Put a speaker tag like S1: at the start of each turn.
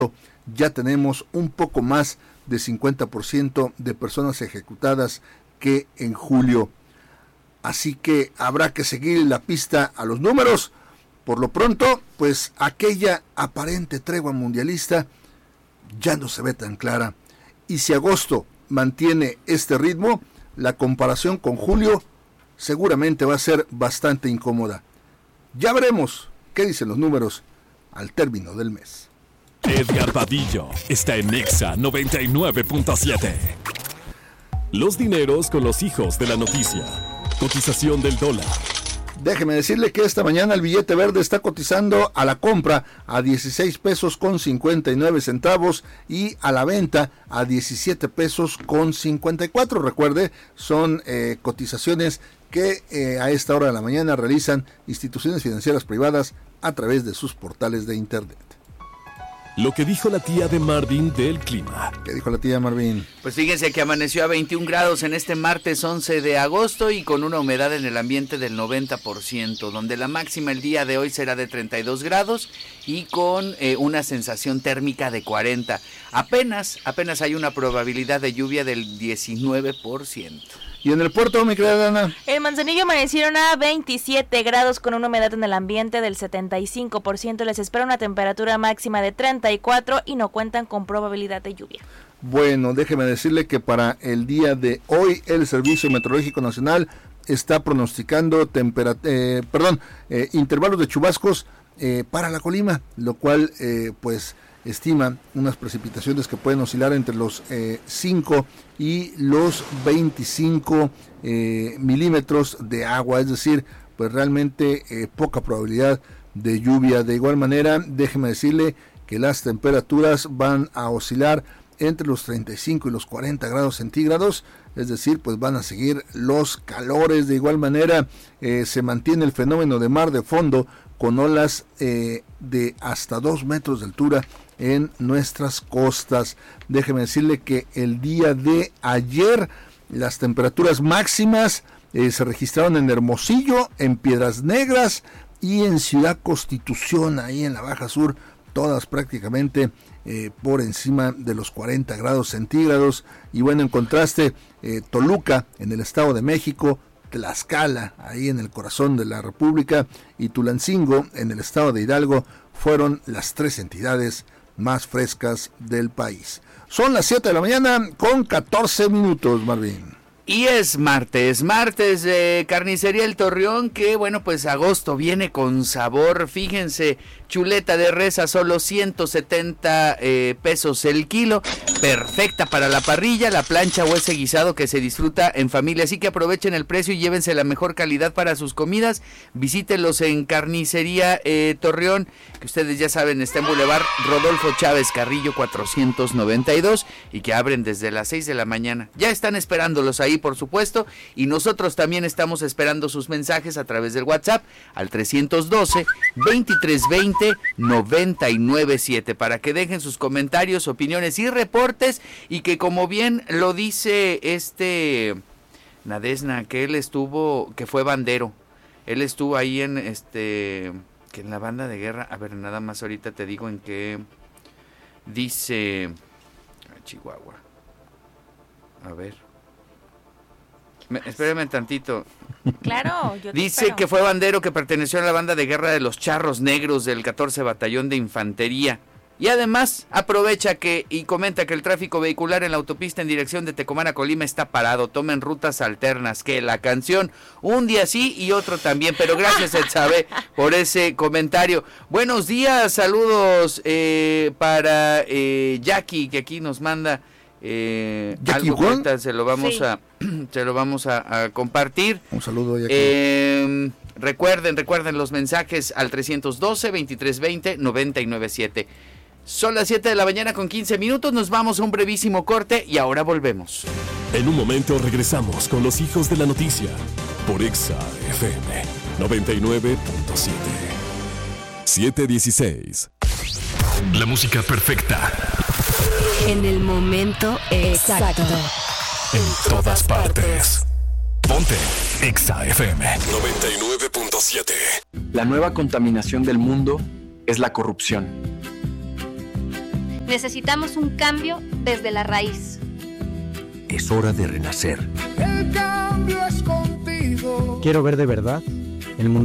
S1: ya tenemos un poco más de 50% de personas ejecutadas que en julio. Así que habrá que seguir la pista a los números. Por lo pronto, pues aquella aparente tregua mundialista ya no se ve tan clara. Y si agosto mantiene este ritmo, la comparación con julio seguramente va a ser bastante incómoda. Ya veremos qué dicen los números al término del mes.
S2: Edgar Padillo está en Exa 99.7. Los dineros con los hijos de la noticia. Cotización del dólar.
S1: Déjeme decirle que esta mañana el billete verde está cotizando a la compra a 16 pesos con 59 centavos y a la venta a 17 pesos con 54. Recuerde, son cotizaciones que a esta hora de la mañana realizan instituciones financieras privadas a través de sus portales de internet.
S2: Lo que dijo la tía de Marvin del clima.
S1: ¿Qué dijo la tía Marvin?
S3: Pues fíjense que amaneció a 21 grados en este martes 11 de agosto y con una humedad en el ambiente del 90%, donde la máxima el día de hoy será de 32 grados y con una sensación térmica de 40. Apenas hay una probabilidad de lluvia del 19%.
S1: ¿Y en el puerto, mi querida Dana?
S4: En Manzanillo amanecieron a 27 grados con una humedad en el ambiente del 75%. Les espera una temperatura máxima de 34 y no cuentan con probabilidad de lluvia.
S1: Bueno, déjeme decirle que para el día de hoy el Servicio Meteorológico Nacional está pronosticando intervalos de chubascos para la Colima, lo cual pues estima unas precipitaciones que pueden oscilar entre los 5 y los 25 milímetros de agua, es decir, pues realmente poca probabilidad de lluvia. De igual manera, déjeme decirle que las temperaturas van a oscilar entre los 35 y los 40 grados centígrados, es decir, pues van a seguir los calores. De igual manera, se mantiene el fenómeno de mar de fondo con olas de hasta 2 metros de altura en nuestras costas. Déjeme decirle que el día de ayer las temperaturas máximas se registraron en Hermosillo, en Piedras Negras y en Ciudad Constitución, ahí en la Baja Sur, todas prácticamente por encima de los 40 grados centígrados. Y bueno, en contraste, Toluca en el Estado de México, Tlaxcala ahí en el corazón de la República y Tulancingo en el Estado de Hidalgo fueron las 3 entidades más frescas del país. Son las 7 de la mañana con 14 minutos, Marvin.
S3: Y es martes de Carnicería El Torreón, que bueno, pues agosto viene con sabor. Fíjense, chuleta de res a solo 170 pesos el kilo, perfecta para la parrilla, la plancha o ese guisado que se disfruta en familia. Así que aprovechen el precio y llévense la mejor calidad para sus comidas. Visítenlos en Carnicería Torreón, que ustedes ya saben, está en Boulevard Rodolfo Chávez Carrillo 492 y que abren desde las 6 de la mañana. Ya están esperándolos ahí, por supuesto, y nosotros también estamos esperando sus mensajes a través del WhatsApp al 312-2320-997 para que dejen sus comentarios, opiniones y reportes, y que, como bien lo dice Nadezna, que fue bandero, él estuvo ahí que en la banda de guerra. A ver, nada más ahorita te digo en qué dice Chihuahua. A ver. Espérame tantito.
S4: Claro, yo te
S3: Dice
S4: espero.
S3: que fue bandero que perteneció a la banda de guerra de los Charros Negros del 14 Batallón de Infantería. Y además aprovecha y comenta que el tráfico vehicular en la autopista en dirección de Tecomán a Colima está parado. Tomen rutas alternas, que la canción un día sí y otro también. Pero gracias, Etsabe, por ese comentario. Buenos días, saludos para Jackie, que aquí nos manda algo. Ahorita se lo vamos a compartir.
S1: Un saludo, Jackie.
S3: Recuerden los mensajes al 312-2320-997. Son las 7 de la mañana con 15 minutos, nos vamos a un brevísimo corte y ahora volvemos.
S2: En un momento regresamos con los hijos de la noticia por Exa FM 99.7. 7:16. La música perfecta.
S5: En el momento exacto.
S2: En todas partes. Ponte Exa FM 99.7.
S6: La nueva contaminación del mundo es la corrupción. Necesitamos un cambio desde la raíz.
S7: Es hora de renacer.
S8: El cambio es contigo.
S9: Quiero ver de verdad el mundo